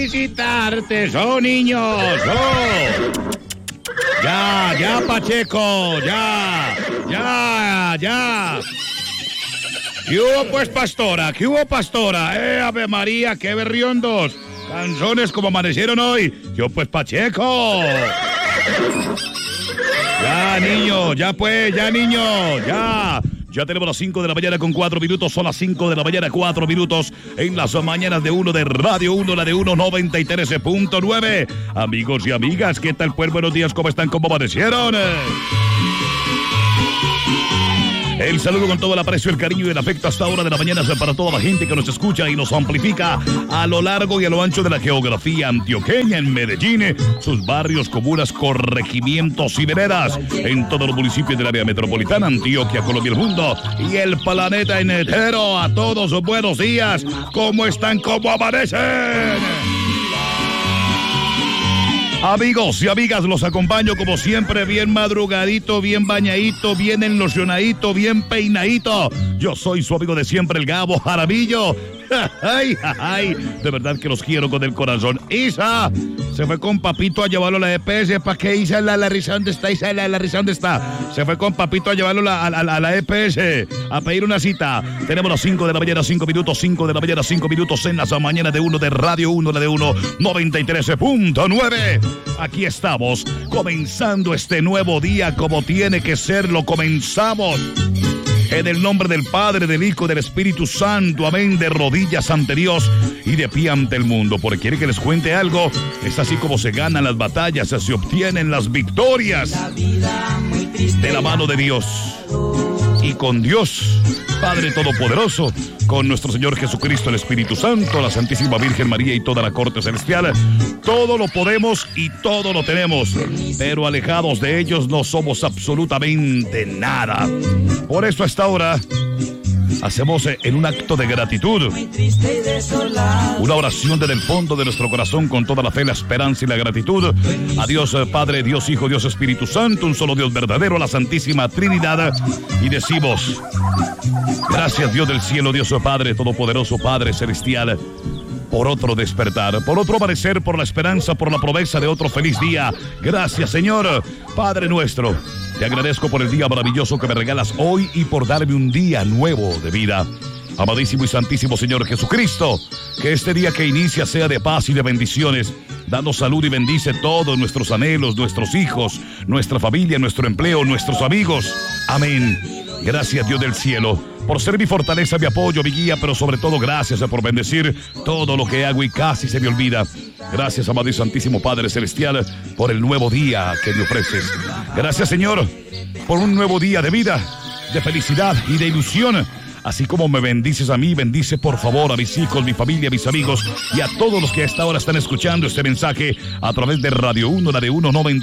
Visitarte, niños. Ya, Pacheco, ya. ¿Qué hubo, pues, pastora? Ave María, qué berriondos. Canzones como amanecieron hoy. ¿Qué hubo, pues, Pacheco? Ya, niño, ya. Ya tenemos las 5 de la mañana con 4 minutos. Son las 5 de la mañana, 4 minutos. En las mañanas de 1 de Radio 1, la de 193.9. Amigos y amigas, ¿qué tal, pues? Buenos días, ¿cómo están? ¿Cómo amanecieron? El saludo con todo el aprecio, el cariño y el afecto hasta hora de la mañana para toda la gente que nos escucha y nos amplifica a lo largo y a lo ancho de la geografía antioqueña, en Medellín, sus barrios, comunas, corregimientos y veredas, en todos los municipios del área metropolitana, Antioquia, Colombia, el mundo y el planeta entero. A todos, buenos días. ¿Cómo están? ¿Cómo amanecen? Amigos y amigas, los acompaño como siempre, bien madrugadito, bien bañadito, bien enlocionadito, bien peinadito. Yo soy su amigo de siempre, el Gabo Jaramillo. Ay, de verdad que los quiero con el corazón. Isa se fue con Papito a llevarlo a la EPS. ¿Para qué, Isa? La risa, ¿dónde está? Isa, la risa, ¿dónde está? Se fue con Papito a llevarlo a la EPS a pedir una cita. Tenemos las 5 de la mañana, 5 minutos, 5 de la mañana, 5 minutos en las mañanas de 1 de Radio 1, la de 193.9. Aquí estamos, comenzando este nuevo día como tiene que ser. Lo comenzamos en el nombre del Padre, del Hijo y del Espíritu Santo. Amén. De rodillas ante Dios y de pie ante el mundo. Porque quiere que les cuente algo. Es así como se ganan las batallas, se obtienen las victorias. De la mano de Dios. Y con Dios, Padre Todopoderoso, con nuestro Señor Jesucristo, el Espíritu Santo, la Santísima Virgen María y toda la corte celestial. Todo lo podemos y todo lo tenemos, pero alejados de ellos no somos absolutamente nada. Por eso hasta ahora hacemos en un acto de gratitud una oración desde el fondo de nuestro corazón con toda la fe, la esperanza y la gratitud a Dios Padre, Dios Hijo, Dios Espíritu Santo, un solo Dios verdadero, a la Santísima Trinidad, y decimos: gracias, Dios del cielo, Dios Padre Todopoderoso, Padre Celestial, por otro despertar, por otro amanecer, por la esperanza, por la promesa de otro feliz día. Gracias, Señor, Padre nuestro. Te agradezco por el día maravilloso que me regalas hoy y por darme un día nuevo de vida. Amadísimo y santísimo Señor Jesucristo, que este día que inicia sea de paz y de bendiciones. Danos salud y bendice todos nuestros anhelos, nuestros hijos, nuestra familia, nuestro empleo, nuestros amigos. Amén. Gracias, Dios del cielo, por ser mi fortaleza, mi apoyo, mi guía, pero sobre todo gracias por bendecir todo lo que hago y casi se me olvida. Gracias, amado y santísimo Padre Celestial, por el nuevo día que me ofreces. Gracias, Señor, por un nuevo día de vida, de felicidad y de ilusión. Así como me bendices a mí, bendice por favor a mis hijos, mi familia, mis amigos y a todos los que a esta hora están escuchando este mensaje a través de Radio 1, la de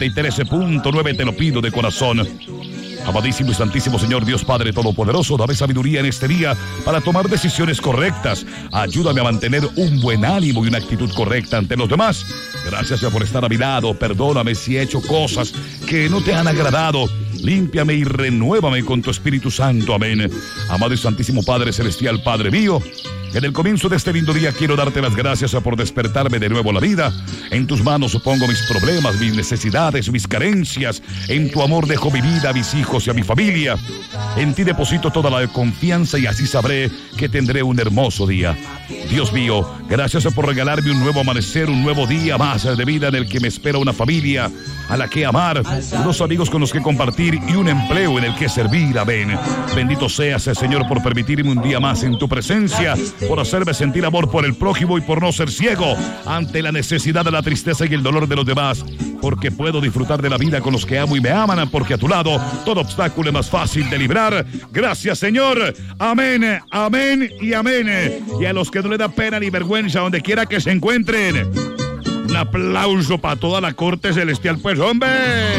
193.9. Te lo pido de corazón. Amadísimo y santísimo Señor Dios Padre Todopoderoso, dame sabiduría en este día para tomar decisiones correctas. Ayúdame a mantener un buen ánimo y una actitud correcta ante los demás. Gracias por estar a mi lado. Perdóname si he hecho cosas que no te han agradado. Límpiame y renuévame con tu Espíritu Santo. Amén. Amado y santísimo Padre Celestial, Padre mío, en el comienzo de este lindo día quiero darte las gracias por despertarme de nuevo a la vida. En tus manos pongo mis problemas, mis necesidades, mis carencias. En tu amor dejo mi vida, a mis hijos y a mi familia. En ti deposito toda la confianza y así sabré que tendré un hermoso día. Dios mío, gracias por regalarme un nuevo amanecer, un nuevo día más de vida en el que me espera una familia a la que amar, unos amigos con los que compartir y un empleo en el que servir. Amén. Bendito seas, Señor, por permitirme un día más en tu presencia, por hacerme sentir amor por el prójimo y por no ser ciego ante la necesidad, de la tristeza y el dolor de los demás, porque puedo disfrutar de la vida con los que amo y me aman, porque a tu lado todo obstáculo es más fácil de librar. Gracias, Señor. Amén, amén y amén. Y a los que no le da pena ni vergüenza, donde quiera que se encuentren, un aplauso para toda la corte celestial, pues, hombre.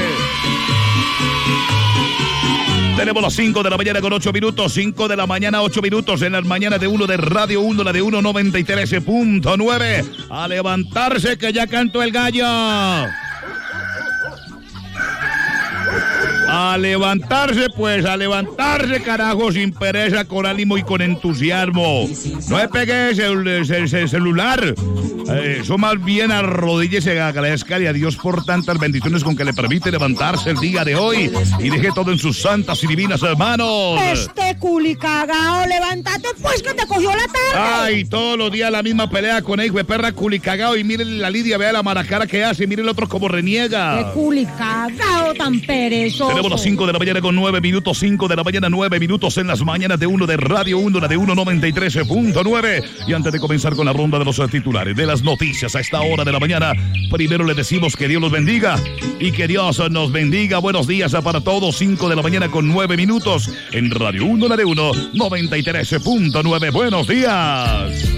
Tenemos las 5 de la mañana con 8 minutos, 5 de la mañana 8 minutos en las mañanas de 1 de Radio 1, la de 193.9. A levantarse que ya cantó el gallo. A levantarse, pues, a levantarse, carajo, sin pereza, con ánimo y con entusiasmo. No le pegue ese celular. Eso más bien arrodíllese, agradezcale a Dios por tantas bendiciones con que le permite levantarse el día de hoy y deje todo en sus santas y divinas manos. Culicagao, levántate pues que te cogió la tarde. Ay, todos los días la misma pelea con el hijo de perra culicagao y miren la Lidia, vea la maracara que hace, miren el otro como reniega. Qué culicagao tan perezoso. Tenemos las 5 de la mañana con 9 minutos, 5 de la mañana 9 minutos en las mañanas de 1 de Radio 1, la de 193.9. Y antes de comenzar con la ronda de los titulares de las noticias a esta hora de la mañana, primero le decimos que Dios los bendiga y que Dios nos bendiga. Buenos días para todos, 5 de la mañana con 9 minutos en Radio 1, la de 193.9. Buenos días.